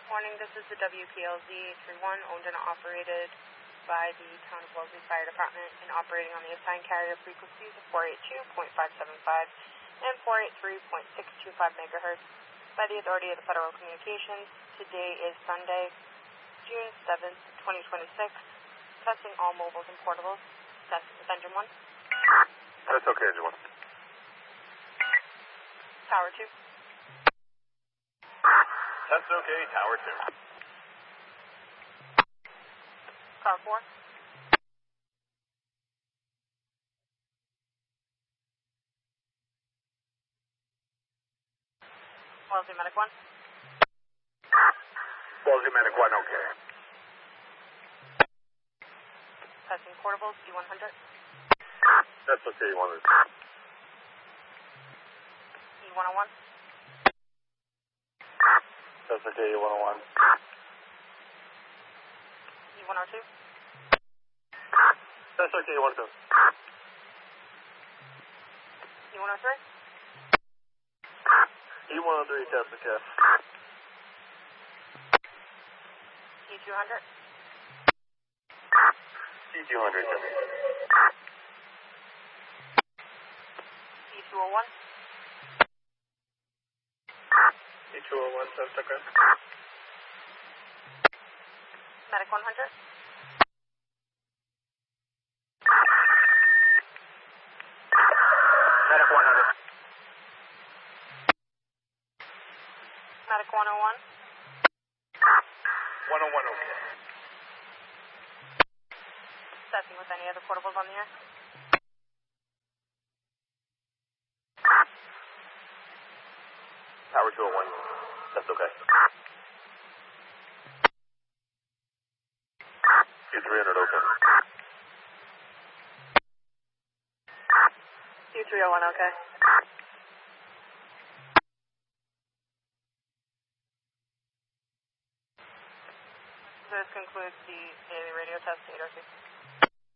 Morning, this is the WPLZ 31, owned and operated by the Town of Wellesley Fire Department and operating on the assigned carrier frequencies of 482.575 and 483.625 megahertz by the authority of the Federal Communications. Today is Sunday, June 7th, 2026. Testing all mobiles and portables. Testing with engine 1. That's okay, engine 1. Tower 2. That's okay, Tower 2. Car 4. Wellesley Medic 1. Wellesley Medic 1, okay. Testing portables, E100. That's okay, E100. E101. That's okay, E101. E102. That's okay, E102. E103. E103, test the test. E200. E200, test. E201. E201, test okay. Medic 100. Medic 100. Medic 101. 101, okay. Testing with any other portables on the air. Tower 201, that's okay. U300, okay. U301, okay. This concludes the daily radio test 806.